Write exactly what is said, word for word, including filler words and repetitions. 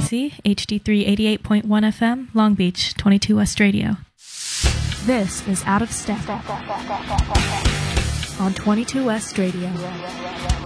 C, H D three eighty-eight point one F M, Long Beach, twenty-two West Radio. This is Out of Step on twenty-two West Radio.